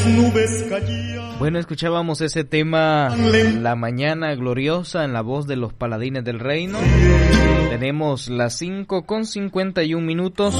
Bueno, escuchábamos ese tema, La Mañana Gloriosa, en la voz de los Paladines del Reino. Tenemos las 5:51.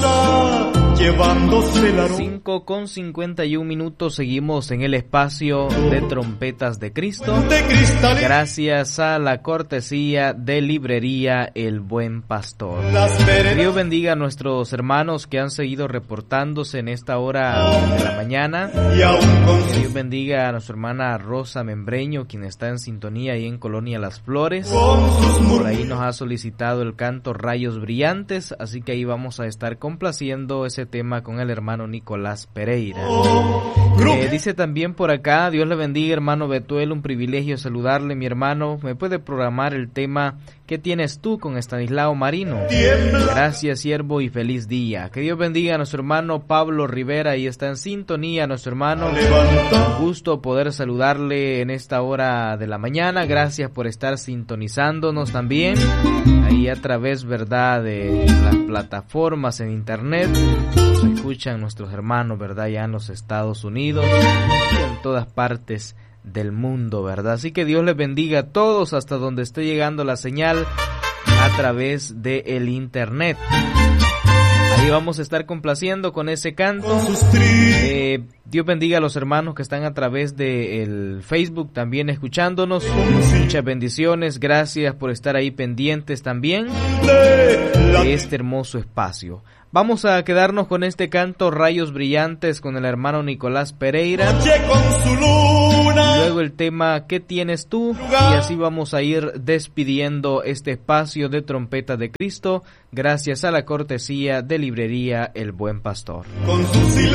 5:51, seguimos en el espacio de Trompetas de Cristo, gracias a la cortesía de Librería El Buen Pastor. Dios bendiga a nuestros hermanos que han seguido reportándose en esta hora de la mañana. Dios bendiga a nuestra hermana Rosa Membreño, quien está en sintonía ahí en Colonia Las Flores. Por ahí nos ha solicitado el canto Rayos Brillantes, así que ahí vamos a estar complaciendo ese tema con el hermano Nicolás Pereira. Dice también por acá, Dios le bendiga, hermano Betuel, un privilegio saludarle, mi hermano. ¿Me puede programar el tema ¿Qué tienes tú? Con Estanislao Marino? Gracias, siervo, y feliz día. Que Dios bendiga a nuestro hermano Pablo Rivera, y está en sintonía nuestro hermano. Un gusto poder saludarle en esta hora de la mañana. Gracias por estar sintonizándonos también ahí a través, verdad, de las plataformas en internet. Nos escuchan nuestros hermanos, verdad, ya en los Estados Unidos y en todas partes del mundo, verdad. Así que Dios les bendiga a todos hasta donde esté llegando la señal a través de el internet. Ahí vamos a estar complaciendo con ese canto. Dios bendiga a los hermanos que están a través del Facebook también escuchándonos. Muchas bendiciones, gracias por estar ahí pendientes también de este hermoso espacio. Vamos a quedarnos con este canto Rayos Brillantes con el hermano Nicolás Pereira. Luego el tema ¿Qué tienes tú? Y así vamos a ir despidiendo este espacio de Trompeta de Cristo, gracias a la cortesía de Librería El Buen Pastor.